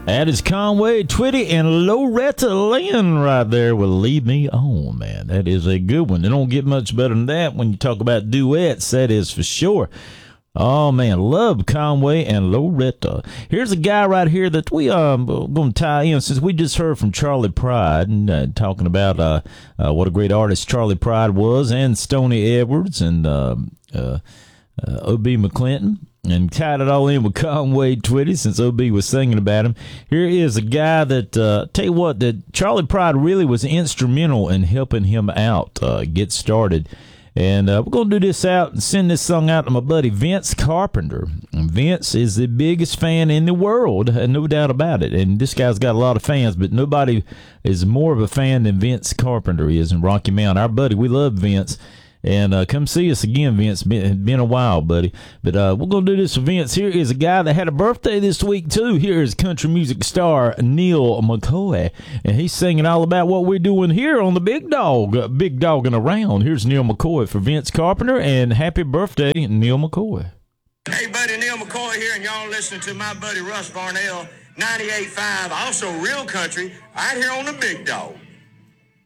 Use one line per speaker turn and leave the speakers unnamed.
That is Conway Twitty and Loretta Lynn right there with Leave Me On, man. That is a good one. They don't get much better than that when you talk about duets, that is for sure. Oh, man, love Conway and Loretta. Here's a guy right here that we going to tie in, since we just heard from Charley Pride and talking about what a great artist Charley Pride was, and Stoney Edwards and O.B. McClinton. And tied it all in with Conway Twitty, since O.B. was singing about him. Here is a guy that, tell you what, that Charley Pride really was instrumental in helping him out, get started. And we're going to do this out and send this song out to my buddy Vince Carpenter. And Vince is the biggest fan in the world, no doubt about it. And this guy's got a lot of fans, but nobody is more of a fan than Vince Carpenter is in Rocky Mount. Our buddy, we love Vince. And come see us again, Vince. Been a while, buddy. But we're going to do this for Vince. Here is a guy that had a birthday this week, too. Here is country music star Neal McCoy. And he's singing all about what we're doing here on the Big Dog. Big Dogging Around. Here's Neal McCoy for Vince Carpenter. And happy birthday, Neal McCoy.
Hey, buddy, Neal McCoy here, and y'all listening to my buddy Russ Varnell, 98.5, also Real Country, right here on the Big Dog.